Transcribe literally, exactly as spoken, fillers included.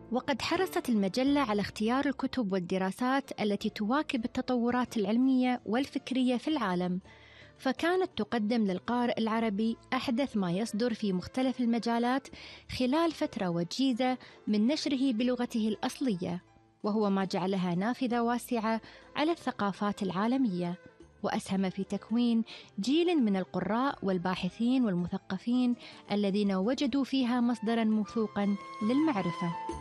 وقد حرصت المجلة على اختيار الكتب والدراسات التي تواكب التطورات العلمية والفكرية في العالم، فكانت تقدم للقارئ العربي أحدث ما يصدر في مختلف المجالات خلال فترة وجيزة من نشره بلغته الأصلية، وهو ما جعلها نافذة واسعة على الثقافات العالمية، وأسهم في تكوين جيل من القراء والباحثين والمثقفين الذين وجدوا فيها مصدراً موثوقاً للمعرفة.